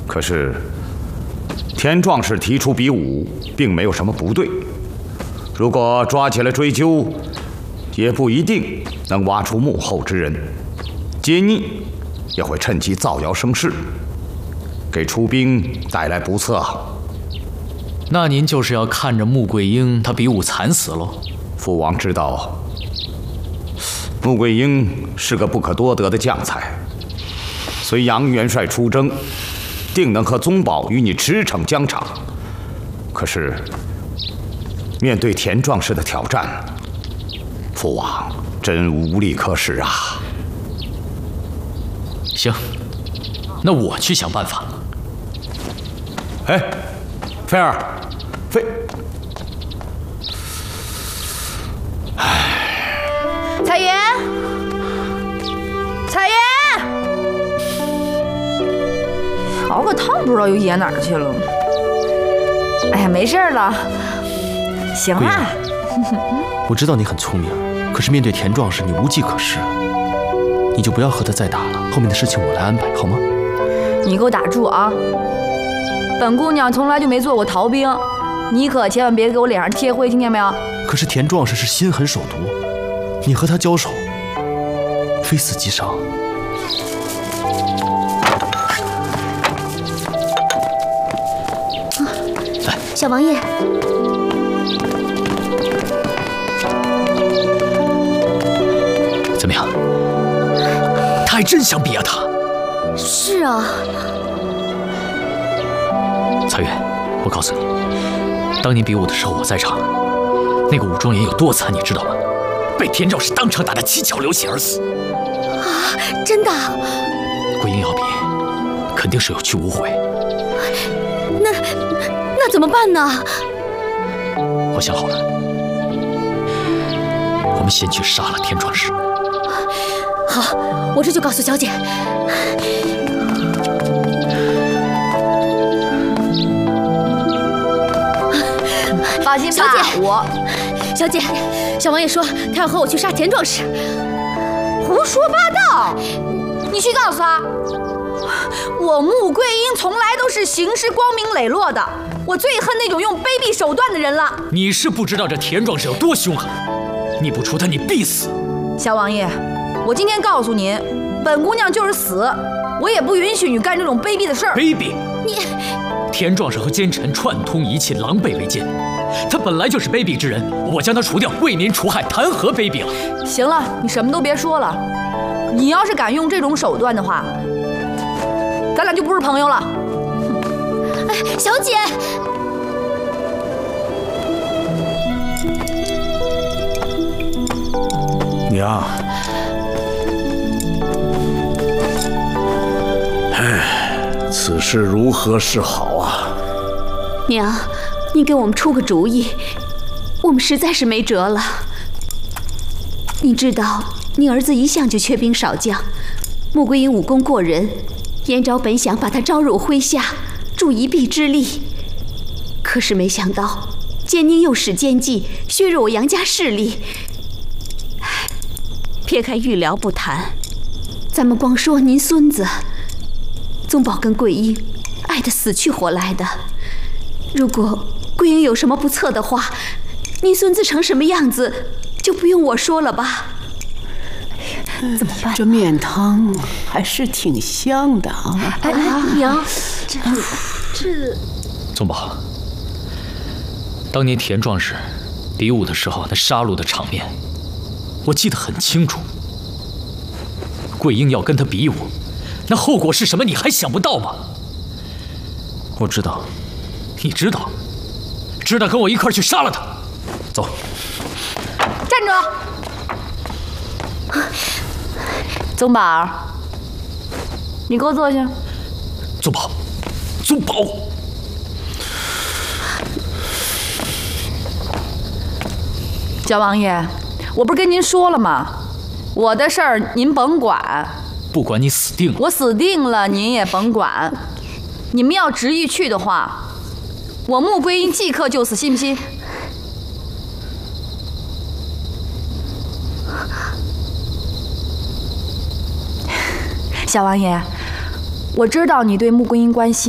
可是田壮士提出比武，并没有什么不对。如果抓起来追究，也不一定能挖出幕后之人，揭逆也会趁机造谣生事，给出兵带来不测。 那您就是要看着穆桂英他比武惨死喽？ 父王知道，穆桂英是个不可多得的将才，随杨元帅出征，定能和宗保与你驰骋疆场。可是面对田壮士的挑战，父王真无力可施啊！ 行，那我去想办法。 哎，菲儿，菲， 彩云，彩云，熬个汤不知道又掖哪儿去了。哎呀，没事了，行啊。 我知道你很聪明，可是面对田壮士，你无计可施。你就不要和他再打了，后面的事情我来安排，好吗？ 你给我打住啊！本姑娘从来就没做过逃兵，你可千万别给我脸上贴灰，听见没有？ 可是田壮士是心狠手毒，你和他交手，非死即伤。 来， 小王爷， 怎么样？他还真想比啊他。 是啊。 彩云，我告诉你，当年比武的时候我在场，那个武状元有多惨，你知道吗？被田壮士当场打得七窍流血而死。 啊，真的？ 桂英要比，肯定是有去无回。 那怎么办呢？ 我想好了，我们先去杀了田壮士。 好，我这就告诉小姐。 放心吧， 小姐，小姐，小王爷说他要和我去杀田壮士。 胡说八道！你去告诉他，我穆桂英从来都是行事光明磊落的，我最恨那种用卑鄙手段的人了。 你是不知道这田壮士有多凶狠，你不除他，你必死。 小王爷，我今天告诉您，本姑娘就是死，我也不允许你干这种卑鄙的事儿。 卑鄙！ 你， 田壮士和奸臣串通一气，狼狈为奸。他本来就是卑鄙之人，我将他除掉，为民除害，谈何卑鄙了？ 行了，你什么都别说了。你要是敢用这种手段的话，咱俩就不是朋友了。 哎，小姐， 娘，哎，此事如何是好啊？ 娘，你给我们出个主意，我们实在是没辙了。你知道，你儿子一向就缺兵少将，穆桂英武功过人，燕昭本想把他招入麾下，助一臂之力，可是没想到奸宁又使奸计，削弱我杨家势力。撇开预疗不谈，咱们光说您孙子，宗保跟桂英爱得死去活来的。如果桂英有什么不测的话，您孙子成什么样子，就不用我说了吧？怎么办？ 这面汤还是挺香的啊！ 哎，娘，这宗保，当年田壮士比武的时候，那杀戮的场面，我记得很清楚。桂英要跟他比武，那后果是什么？你还想不到吗？ 我知道。 你知道？知道跟我一块去杀了他。走。 站住！宗保，你给我坐下。 宗保，宗保。 焦王爷，我不是跟您说了吗？我的事儿您甭管。 不管你死定了。 我死定了，您也甭管。你们要执意去的话，我穆桂英即刻就死，信不信？小王爷，我知道你对穆桂英关心。